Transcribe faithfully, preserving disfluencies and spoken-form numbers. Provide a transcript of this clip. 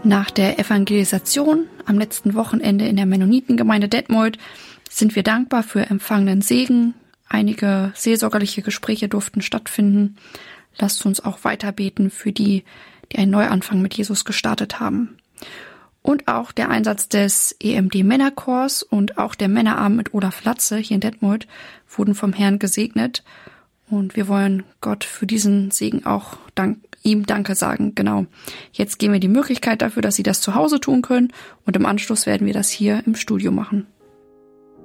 Nach der Evangelisation am letzten Wochenende in der Mennonitengemeinde Detmold sind wir dankbar für empfangenen Segen. Einige seelsorgerliche Gespräche durften stattfinden. Lasst uns auch weiter beten für die, die einen Neuanfang mit Jesus gestartet haben. Und auch der Einsatz des E M D-Männerchors und auch der Männerabend mit Olaf Latze hier in Detmold wurden vom Herrn gesegnet. Und wir wollen Gott für diesen Segen auch dank, ihm Danke sagen. Genau. Jetzt geben wir die Möglichkeit dafür, dass Sie das zu Hause tun können. Und im Anschluss werden wir das hier im Studio machen.